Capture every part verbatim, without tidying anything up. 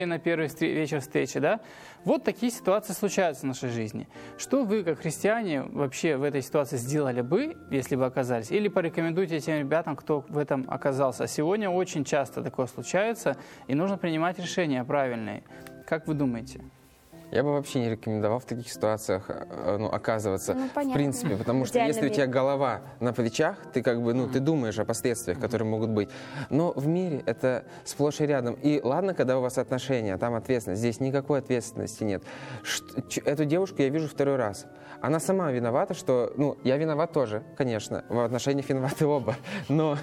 на первый вечер встречи, да? Вот такие ситуации случаются в нашей жизни. Что вы, как христиане, вообще в этой ситуации сделали бы, если бы оказались? Или порекомендуйте тем ребятам, кто в этом оказался? Сегодня очень часто такое случается, и нужно принимать решения правильные. Как вы думаете? Я бы вообще не рекомендовал в таких ситуациях ну, оказываться, ну, в принципе, потому что если у тебя голова на плечах, ты как бы, ну, ты думаешь о последствиях, которые могут быть. Но в мире это сплошь и рядом. И ладно, когда у вас отношения, там ответственность, здесь никакой ответственности нет. Эту девушку я вижу второй раз. Она сама виновата, что, ну, я виноват тоже, конечно, в отношениях виноваты оба, но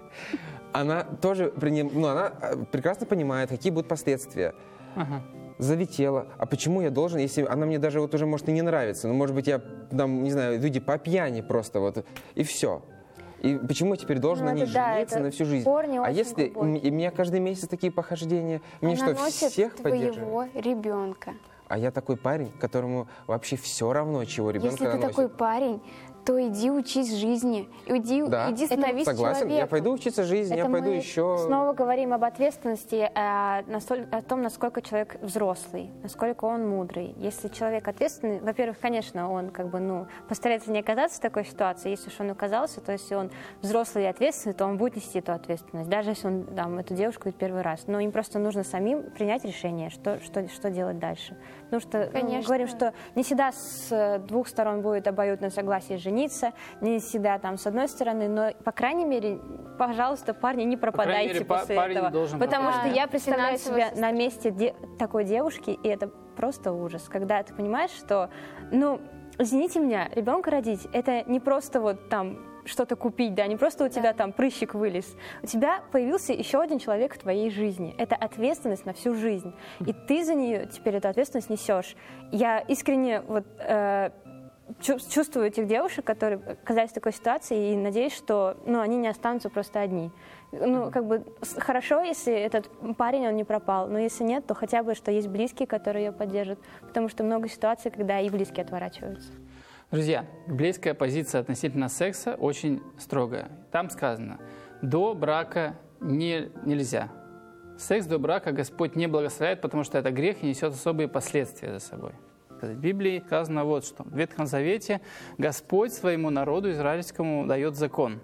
она тоже, ну, она прекрасно понимает, какие будут последствия. Ага. Залетела. А почему я должен, если она мне даже вот уже может и не нравится, ну, может быть, я, там, не знаю, люди по пьяни просто вот, и все. И почему я теперь должен ну, на ней да, жениться на всю жизнь? А если и у меня каждый месяц такие похождения, мне она что, всех поддерживать? твоего ребенка. А я такой парень, которому вообще все равно, чего ребенка Если ты наносит. такой парень, то иди учись жизни, иди, да. иди становись согласен. человеком. Я пойду учиться жизни, Это я пойду мы еще... снова говорим об ответственности, о, о том, насколько человек взрослый, насколько он мудрый. Если человек ответственный, во-первых, конечно, он как бы, ну, постарается не оказаться в такой ситуации. Если уж он оказался, то если он взрослый и ответственный, то он будет нести эту ответственность, даже если он там, эту девушку видит первый раз. Но им просто нужно самим принять решение, что, что, что делать дальше. Потому что ну, мы говорим, что не всегда с двух сторон будет обоюдное согласие жениться, не всегда там с одной стороны, но, по крайней мере, пожалуйста, парни, не пропадайте мере, после этого. Потому что я представляю себя на месте де такой девушки, и это просто ужас, когда ты понимаешь, что, ну, извините меня, ребенка родить, это не просто вот там что-то купить, да, не просто у тебя да. там прыщик вылез. У тебя появился еще один человек в твоей жизни. Это ответственность на всю жизнь. И ты за нее теперь эту ответственность несешь. Я искренне вот... Э, чувствую этих девушек, которые оказались в такой ситуации, и надеюсь, что ну, они не останутся просто одни. Ну, как бы хорошо, если этот парень, он не пропал, но если нет, то хотя бы, что есть близкие, которые ее поддержат, потому что много ситуаций, когда и близкие отворачиваются. Друзья, библейская позиция относительно секса очень строгая. Там сказано, до брака не, нельзя. Секс до брака Господь не благословляет, потому что это грех и несет особые последствия за собой. В Библии сказано вот что. В Ветхом Завете Господь своему народу израильскому дает закон.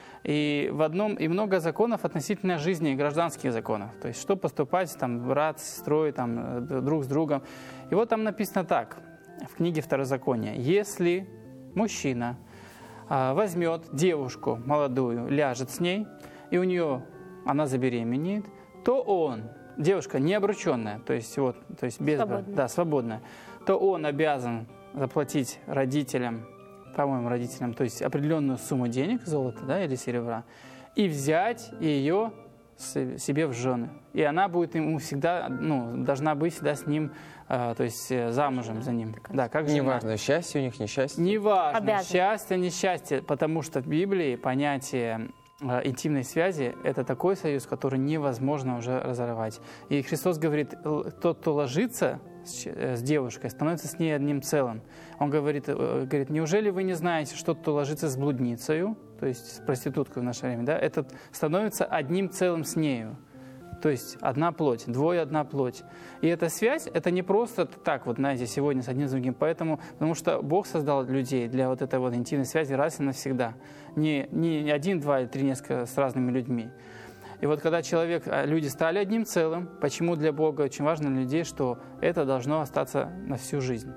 И в одном и много законов относительно жизни и гражданских законов. То есть, что поступать, там, брат с сестрой, там, друг с другом. И вот там написано так, в книге Второзакония. Если мужчина а, возьмет девушку молодую, ляжет с ней, и у нее она забеременеет, то он, девушка необрученная, то есть, вот, то есть без брака, да, свободная, то он обязан заплатить родителям, по-моему, родителям, то есть определенную сумму денег, золота, да, или серебра, и взять ее себе в жены. И она будет ему всегда, ну, должна быть всегда с ним, э, то есть замужем за ним. Да, как жена. Неважно, счастье у них, несчастье. Неважно, обязан. Счастье, несчастье, потому что в Библии понятие интимной связи – это такой союз, который невозможно уже разорвать. И Христос говорит, тот, кто ложится с девушкой, становится с ней одним целым. Он говорит, говорит, неужели вы не знаете, что тот, кто ложится с блудницею, то есть с проституткой в наше время, да, это становится одним целым с нею. То есть одна плоть, двое одна плоть. И эта связь, это не просто так, вот знаете, сегодня с одним с другим. Поэтому, потому что Бог создал людей для вот этой вот интимной связи раз и навсегда. Не, не один, два или три, несколько с разными людьми. И вот когда человек, люди стали одним целым, почему для Бога очень важно для людей, что это должно остаться на всю жизнь.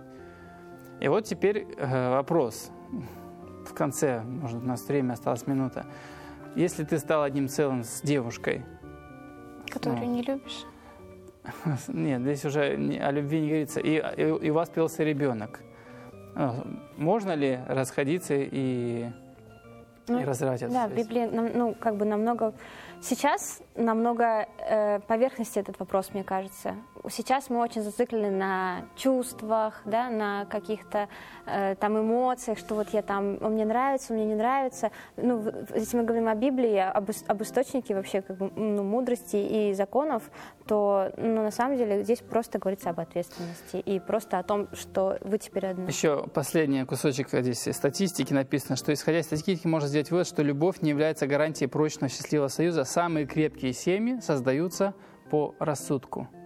И вот теперь э, вопрос. В конце, может, у нас время, осталась минута. Если ты стал одним целым с девушкой, которую ну, не любишь? Нет, здесь уже о любви не говорится. И, и, и у вас появился ребенок. Можно ли расходиться и, ну, и разрывать эту да, связь? Да, в Библии ну, как бы намного... Сейчас намного э, поверхности этот вопрос, мне кажется. Сейчас мы очень зациклены на чувствах, да, на каких-то э, там эмоциях, что вот я там, он мне нравится, он мне не нравится. Ну, если мы говорим о Библии, об, об источнике вообще как бы, ну, мудрости и законов, то ну, на самом деле здесь просто говорится об ответственности и просто о том, что вы теперь одна. Еще последний кусочек здесь статистики написано, что исходя из статистики можно сделать вывод, что любовь не является гарантией прочного счастливого союза. Самые крепкие семьи создаются по рассудку.